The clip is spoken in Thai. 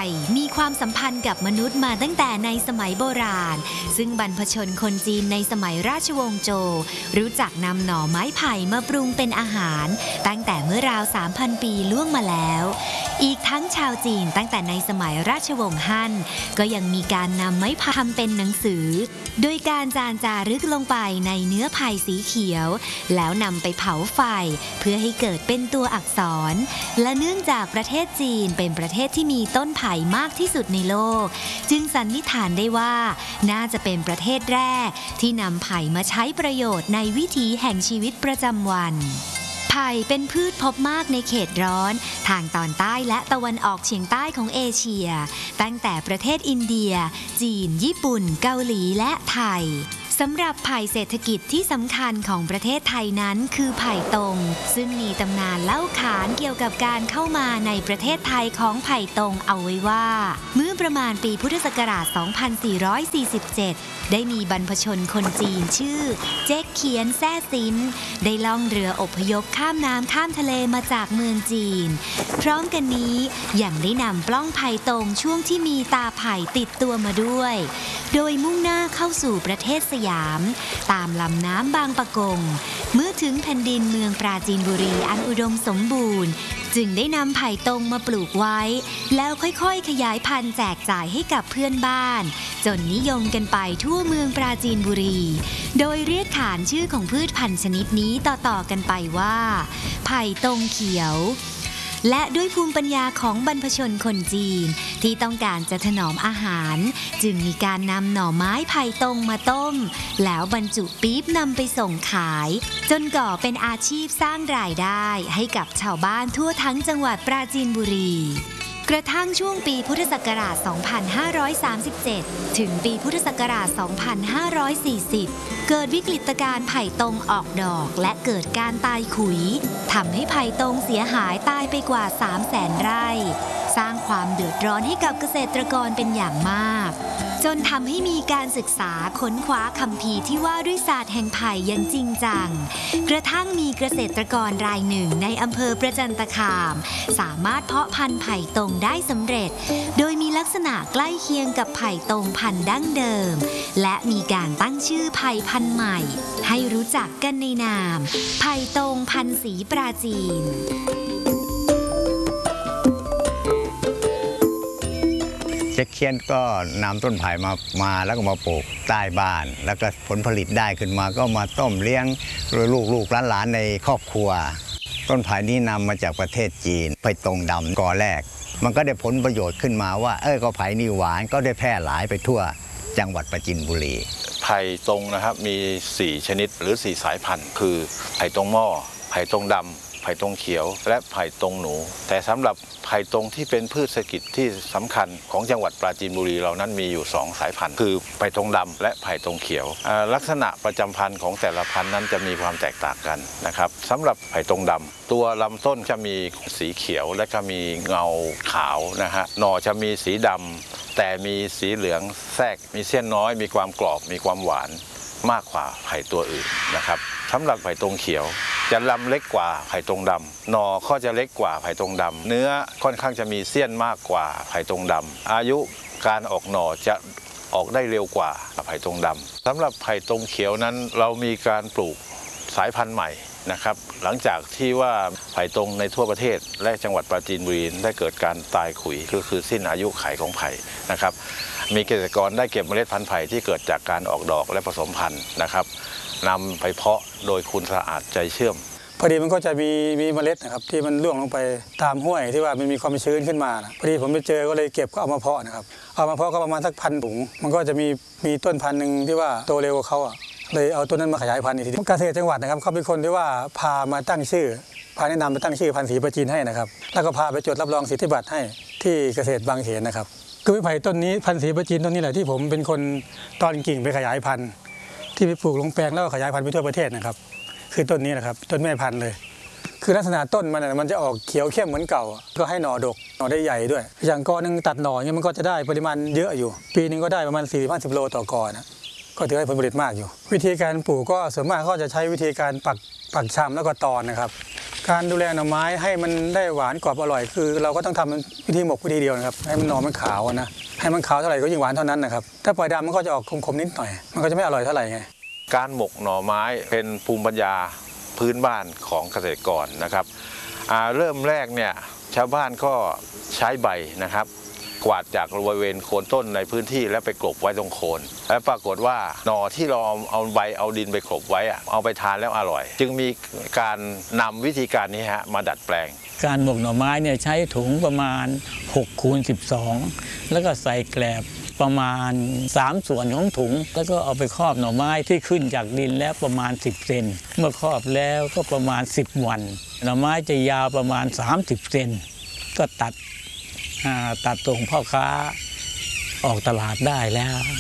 ยมีความสัมพันธ์กับมนุษย์มาตั้งแต่ในสมัยโบราณซึ่งบรรพชนคนจีนในสมัยราชวงศ์โจวรู้จักนำหน่อไม้ไผ่มาปรุงเป็นอาหารตั้งแต่เมื่อราว 3,000 ปีล่วงมาแล้วอีกทั้งชาวจีนตั้งแต่ในสมัยราชวงศ์ฮั่นก็ยังมีการนำไม้ไผ่ทำเป็นหนังสือโดยการจารึกลงไปในเนื้อไผ่สีเขียวแล้วนำไปเผาไฟเพื่อให้เกิดเป็นตัวอักษรและเนื่องจากประเทศจีนเป็นประเทศที่มีต้นไผ่มากที่สุดในโลกจึงสันนิษฐานได้ว่าน่าจะเป็นประเทศแรกที่นำไผ่มาใช้ประโยชน์ในวิถีแห่งชีวิตประจำวันไผ่เป็นพืชพบมากในเขตร้อนทางตอนใต้และตะวันออกเฉียงใต้ของเอเชียตั้งแต่ประเทศอินเดียจีนญี่ปุ่นเกาหลีและไทยสำหรับไผ่เศรษฐกิจที่สำคัญของประเทศไทยนั้นคือไผ่ตงซึ่งมีตำนานเล่าขานเกี่ยวกับการเข้ามาในประเทศไทยของไผ่ตงเอาไว้ว่าเมื่อประมาณปีพุทธศักราช 2447 ได้มีบรรพชนคนจีนชื่อเจ๊กเขียนแซ่ซินได้ล่องเรืออพยพข้ามน้ำข้ามทะเลมาจากเมืองจีนพร้อมกันนี้ยังได้นำปล้องไผ่ตงช่วงที่มีตาไผ่ติดตัวมาด้วยโดยมุ่งหน้าเข้าสู่ประเทศสยามตามลำน้ำบางปะกงเมื่อถึงแผ่นดินเมืองปราจีนบุรีอันอุดมสมบูรณ์จึงได้นำไผ่ตงมาปลูกไว้แล้วค่อยๆขยายพันธุ์แจกจ่ายให้กับเพื่อนบ้านจนนิยมกันไปทั่วเมืองปราจีนบุรีโดยเรียกขานชื่อของพืชพันธุ์ชนิดนี้ต่อๆกันไปว่าไผ่ตงเขียวและด้วยภูมิปัญญาของบรรพชนคนจีนที่ต้องการจะถนอมอาหารจึงมีการนำหน่อไม้ไผ่ตงมาต้มแล้วบรรจุปี๊บนำไปส่งขายจนก่อเป็นอาชีพสร้างรายได้ให้กับชาวบ้านทั่วทั้งจังหวัดปราจีนบุรีกระทั่งช่วงปีพุทธศักราช 2537 ถึงปีพุทธศักราช 2540 เกิดวิกฤตการณ์ไผ่ตงออกดอกและเกิดการตายขุยทำให้ไผ่ตงเสียหายตายไปกว่า 300,000 ไร่สร้างความเดือดร้อนให้กับเกษตรกรเป็นอย่างมากจนทำให้มีการศึกษาค้นคว้าคัมภีร์ที่ว่าด้วยศาสตร์แห่งไผ่อย่างจริงจังกระทั่งมีเกษตรกรรายหนึ่งในอำเภอประจันตคามสามารถเพาะพันธุ์ไผ่ตงได้สำเร็จโดยมีลักษณะใกล้เคียงกับไผ่ตงพันธุ์ดั้งเดิมและมีการตั้งชื่อไผ่พันธุ์ใหม่ให้รู้จักกันในนามไผ่ตงพันธุ์ศรีปราจีนเจ๊กเคียนก็นำต้นไผ่มาแล้วก็มาปลูกใต้บ้านแล้วก็ผลผลิตได้ขึ้นมาก็มาต้มเลี้ยงลูกหลานในครอบครัวต้นไผ่นี้นำมาจากประเทศจีนไผ่ตงดำกอแรกมันก็ได้ผลประโยชน์ขึ้นมาว่าก็ไผ่นี่หวานก็ได้แพร่หลายไปทั่วจังหวัดปราจีนบุรีไผ่ตงนะครับมี4ชนิดหรือ4สายพันธุ์คือไผ่ตงหม้อไผ่ตงดำไผ่ตงเขียวและไผ่ตงหนูแต่สำหรับไผ่ตงที่เป็นพืชเศรษฐกิจที่สำคัญของจังหวัดปราจีนบุรีเรานั้นมีอยู่2สายพันธุ์คือไผ่ตงดำและไผ่ตงเขียวลักษณะประจำพันธุ์ของแต่ละพันธุ์นั้นจะมีความแตกต่างกันนะครับสำหรับไผ่ตงดำตัวลำต้นจะมีสีเขียวและก็มีเงาขาวนะฮะหน่อจะมีสีดำแต่มีสีเหลืองแทรกมีเส้นน้อยมีความกรอบมีความหวานมากกว่าไผ่ตัวอื่นนะครับสำหรับไผ่ตงเขียวจะลำเล็กกว่าไผ่ตงดำหน่อก็จะเล็กกว่าไผ่ตงดำเนื้อค่อนข้างจะมีเสี้ยนมากกว่าไผ่ตงดำอายุการออกหน่อจะออกได้เร็วกว่าไผ่ตงดำสำหรับไผ่ตงเขียวนั้นเรามีการปลูกสายพันธุ์ใหม่นะครับหลังจากที่ว่าไผ่ตงในทั่วประเทศและจังหวัดปราจีนบุรีได้เกิดการตายขุยคือสิ้นอายุขัยของไผ่นะครับมีเกษตรกรได้เก็บเมล็ดพันธุ์ไผ่ที่เกิดจากการออกดอกและผสมพันธุ์นะครับนำไปเพาะโดยคุณสะอาดใจเชื่อมพอดีมันก็จะมีเมล็ดนะครับที่มันร่วงลงไปตามห้วยที่ว่ามันมีความชื้นขึ้นมานะพอดีผมไปเจอก็เลยเก็บก็เอามาเพาะนะครับเอามาเพาะก็ประมาณสัก1,000 ถุงมันก็จะมีต้นพันธุ์หนึ่งที่ว่าโตเร็วกว่าเขาเลยเอาต้นนั้นมาขยายพันธุ์อีกทีเกษตรจังหวัดนะครับเขาเป็นคนที่ว่าพามาตั้งชื่อพาแนะนำไปตั้งชื่อพันธุ์ศรีปราจีนให้นะครับแล้วก็พาไปจดรับรองสิทธิบัตรให้ที่เกษตรบางเขนนะครับคือไผ่ต้นนี้พันธุ์ศรีปราจีนต้นนี้แหละที่ผมเป็นคนตอนกิ่งไปขยายพันธุ์ที่ไปปลูกลงแปลงแล้วก็ขยายพันธุ์ไปทั่วประเทศนะครับคือต้นนี้นะครับต้นแม่พันธุ์เลยคือลักษณะต้นมันจะออกเขียวเข้มเหมือนเก่าก็ให้หน่อดกหน่อได้ใหญ่ด้วยอย่างกอนึงตัดหน่อเนี่ยมันก็จะได้ปริมาณเยอะอยู่ปีนึงก็ได้ประมาณ40-50 โลต่อกอนะก็ถือให้ผลผลิตมากอยู่วิธีการปลูกก็ส่วนมากก็จะใช้วิธีการปักชำแล้วก็ตอนนะครับการดูแลหน่อไม้ให้มันได้หวานกรอบอร่อยคือเราก็ต้องทำวิธีหมกวิธีเดียวนะครับให้มันหน่อมันขาวนะให้มันขาวเท่าไหร่ก็ยิ่งหวานเท่านั้นนะครับถ้าปล่อยดำมันก็จะออกคมๆนิดหน่อยมันก็จะไม่อร่อยเท่าไหร่ไงการหมกหน่อไม้เป็นภูมิปัญญาพื้นบ้านของเกษตรกรนะครับเริ่มแรกเนี่ยชาวบ้านก็ใช้ใบนะครับกวาดจากบริเวณโคนต้นในพื้นที่แล้วไปกลบไว้ตรงโคนและปรากฏว่าหน่อที่เราเอาใบเอาดินไปกลบไว้เอาไปทานแล้วอร่อย จึงมีการนำวิธีการนี้มาดัดแปลงการหมกหน่อไม้เนี่ยใช้ถุงประมาณ6x12แล้วก็ใส่แกลบประมาณ3ส่วนของถุงแล้วก็เอาไปครอบหน่อไม้ที่ขึ้นจากดินแล้วประมาณ10 เซนเมื่อครอบแล้วก็ประมาณ10 วันหน่อไม้จะยาวประมาณ30 เซนก็ตัดส่งพ่อค้าออกตลาดได้แล้ว